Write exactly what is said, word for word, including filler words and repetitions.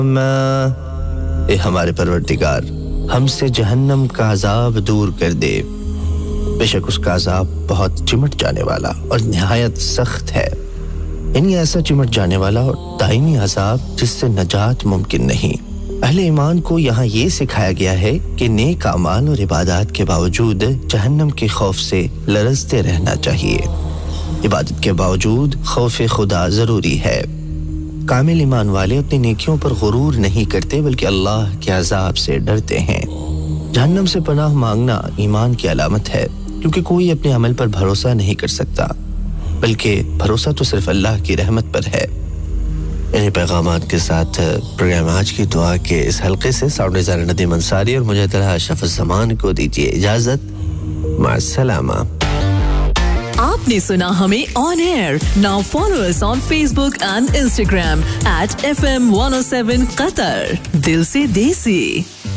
اے ہمارے پروردگار ہم سے جہنم کا عذاب دور کر دے بے شک اس کا عذاب بہت چمٹ جانے والا اور نہایت سخت ہے یعنی ایسا چمٹ جانے والا اور دائمی عذاب جس سے نجات ممکن نہیں اہل ایمان کو یہاں یہ سکھایا گیا ہے کہ نیک اعمال اور عبادات کے باوجود جہنم کے خوف سے لرزتے رہنا چاہیے عبادت کے باوجود خوف خدا ضروری ہے کامل ایمان والے اپنی نیکیوں پر غرور نہیں کرتے بلکہ اللہ کے عذاب سے ڈرتے ہیں جہنم سے پناہ مانگنا ایمان کی علامت ہے کیونکہ کوئی اپنے عمل پر بھروسہ نہیں کر سکتا بلکہ بھروسہ تو صرف اللہ کی رحمت پر ہے انہیں پیغامات کے ساتھ پروگرام آج کی دعا کے اس حلقے سے ساؤنڈ ڈیزائنر ندیم انصاری اور مجھے طرح اشرف الزمان کو دیجیے اجازت مع السلامہ آپ نے سنا ہمیں آن year now follow us on face book and Instagram at F M one O seven قطر دل سے دیسی